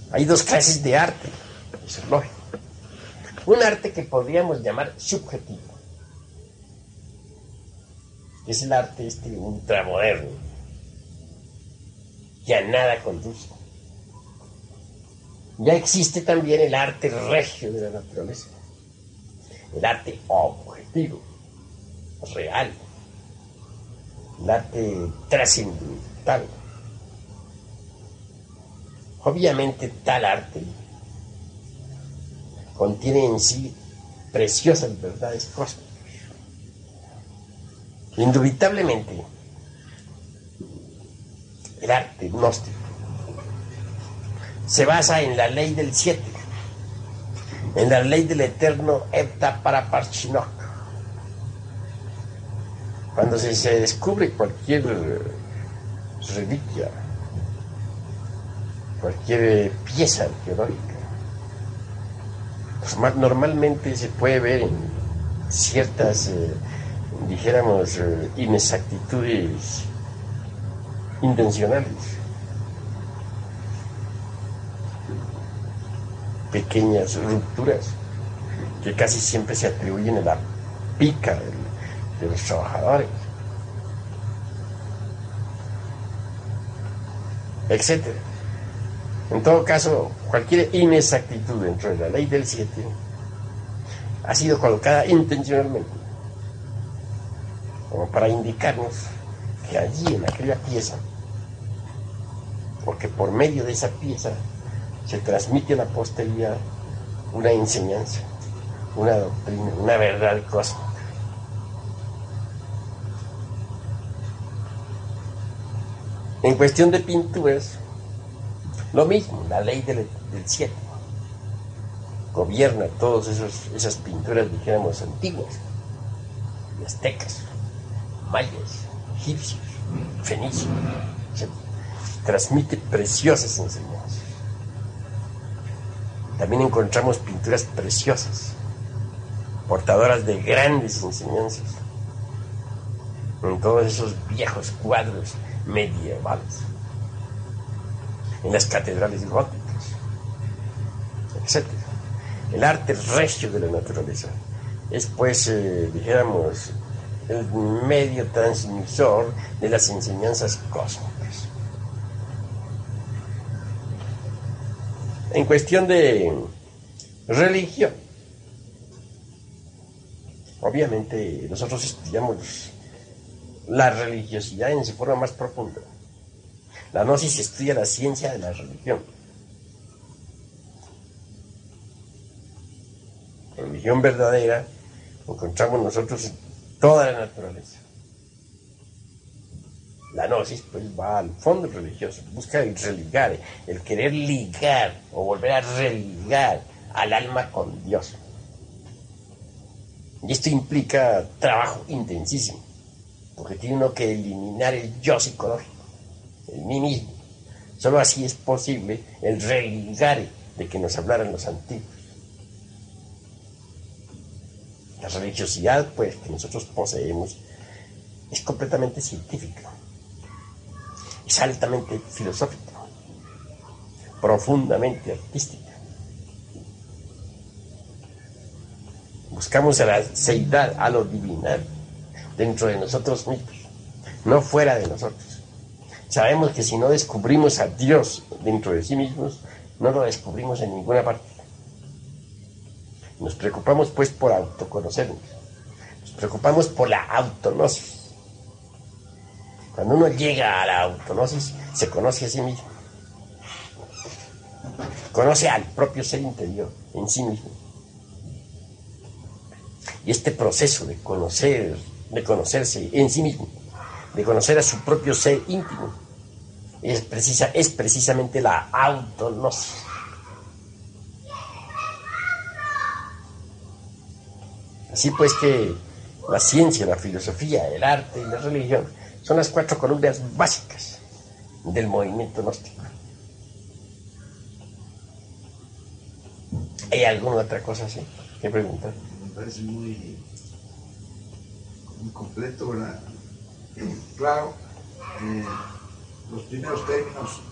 Hay dos clases de arte, eso es lógico. Un arte que podríamos llamar subjetivo, que es el arte ultramoderno, que a nada conduce. Ya existe también el arte regio de la naturaleza, el arte objetivo, real, el arte trascendental. Obviamente tal arte contiene en sí preciosas verdades cósmicas. Indubitablemente, el arte gnóstico se basa en la ley del 7, en la ley del eterno Hepta Paraparchinok. Cuando se descubre cualquier reliquia, cualquier pieza arqueológica, pues normalmente se puede ver en ciertas, dijéramos, inexactitudes intencionales, pequeñas rupturas que casi siempre se atribuyen a la pica de los trabajadores, etc. En todo caso, cualquier inexactitud dentro de la ley del 7 ha sido colocada intencionalmente como para indicarnos que allí en aquella pieza, porque por medio de esa pieza se transmite a la posteridad una enseñanza, una doctrina, una verdad cósmica. En cuestión de pinturas, lo mismo, la ley del 7 gobierna todas esas pinturas, dijéramos, antiguas, aztecas, mayas, egipcios, fenicios, etc. Transmite preciosas enseñanzas. También encontramos pinturas preciosas, portadoras de grandes enseñanzas, en todos esos viejos cuadros medievales, en las catedrales góticas, etc. El arte regio de la naturaleza es, pues, dijéramos, el medio transmisor de las enseñanzas cósmicas. En cuestión de religión, obviamente nosotros estudiamos la religiosidad en su forma más profunda. La gnosis estudia la ciencia de la religión. La religión verdadera encontramos nosotros en toda la naturaleza. La gnosis pues va al fondo religioso, busca el religar, el querer ligar o volver a religar al alma con Dios. Y esto implica trabajo intensísimo, porque tiene uno que eliminar el yo psicológico, el mí mismo. Solo así es posible el religar de que nos hablaran los antiguos. La religiosidad pues que nosotros poseemos es completamente científica, es altamente filosófica, profundamente artística. Buscamos a la seidad, a lo divinal, dentro de nosotros mismos, no fuera de nosotros. Sabemos que si no descubrimos a Dios dentro de sí mismos, no lo descubrimos en ninguna parte. Nos preocupamos pues por autoconocernos, nos preocupamos por la autognosis. Cuando uno llega a la autognosis, se conoce a sí mismo, conoce al propio ser interior en sí mismo. Y este proceso de conocerse en sí mismo, de conocer a su propio ser íntimo, es precisamente la autognosis. Así pues que la ciencia, la filosofía, el arte y la religión son las 4 columnas básicas del movimiento gnóstico. ¿Hay alguna otra cosa así que preguntar? Me parece muy completo, ¿verdad? Claro, los primeros términos